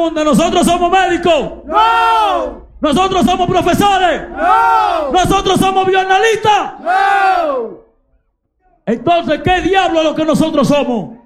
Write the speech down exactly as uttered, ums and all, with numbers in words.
pregunta, ¿nosotros somos médicos? No. ¿Nosotros somos profesores? No. ¿Nosotros somos bioanalistas? No. Entonces, ¿qué diablo es lo que nosotros somos?